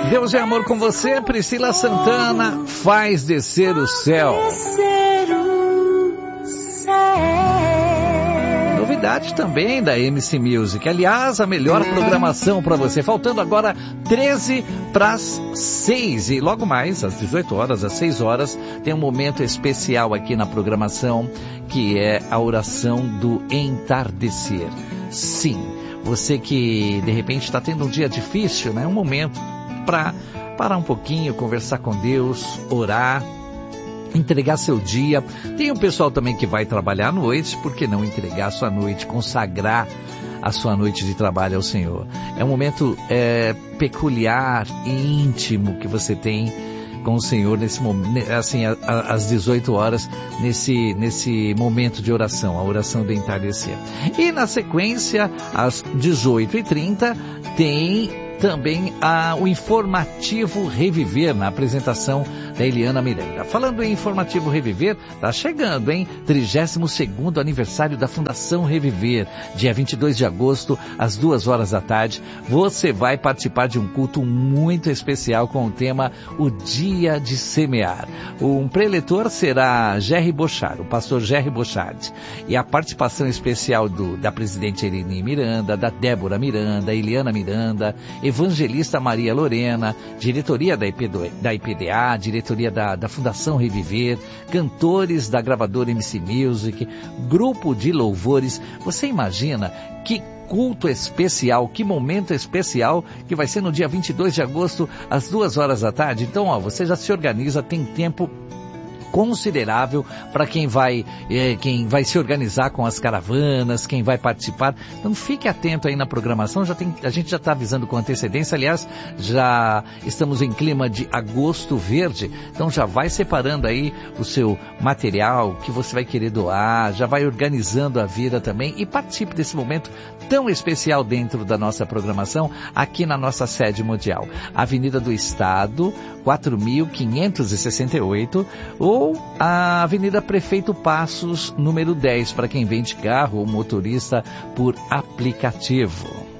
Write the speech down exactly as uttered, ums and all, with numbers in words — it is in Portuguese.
Deus é amor com você, Priscila Santana, faz descer o céu. Novidade também da M C Music. Aliás, a melhor programação para você. Faltando agora treze para as seis. E logo mais, às dezoito horas, às seis horas, tem um momento especial aqui na programação, que é a oração do entardecer. Sim, você que de repente está tendo um dia difícil, né? Um momento para parar um pouquinho, conversar com Deus, orar, entregar seu dia. Tem um pessoal também que vai trabalhar à noite, por que não entregar a sua noite, consagrar a sua noite de trabalho ao Senhor? É um momento é, peculiar e íntimo que você tem com o Senhor nesse momento, assim, a, a, às dezoito horas, nesse, nesse momento de oração, a oração do entardecer. E na sequência, às dezoito e trinta, tem também ah, o Informativo Reviver, na apresentação da Eliana Miranda. Falando em Informativo Reviver, tá chegando, hein? trigésimo segundo aniversário da Fundação Reviver, dia vinte e dois de agosto, às duas horas da tarde. Você vai participar de um culto muito especial com o tema O Dia de Semear. Um preletor será Jerry Bochard, o pastor Jerry Bochard. E a participação especial do, da presidente Eleni Miranda, da Débora Miranda, Eliana Miranda, Evangelista Maria Lorena, diretoria da I P D A, diretoria da, da Fundação Reviver, cantores da gravadora M C Music, grupo de louvores. Você imagina que culto especial, que momento especial que vai ser no dia vinte e dois de agosto, às duas horas da tarde. Então, ó, você já se organiza, tem tempo considerável para quem vai, eh, quem vai se organizar com as caravanas, quem vai participar. Então fique atento aí na programação, já tem, a gente já está avisando com antecedência. Aliás, já estamos em clima de agosto verde, então já vai separando aí o seu material que você vai querer doar, já vai organizando a vida também e participe desse momento tão especial dentro da nossa programação aqui na nossa sede mundial. Avenida do Estado, quatro mil quinhentos e sessenta e oito, ou a Avenida Prefeito Passos, número dez, para quem vem de carro ou motorista por aplicativo.